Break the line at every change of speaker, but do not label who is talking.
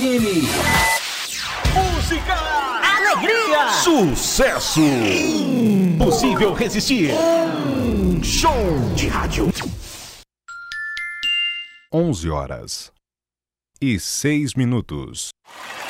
FM. Música, alegria, sucesso, impossível resistir. Show de rádio.
11h06.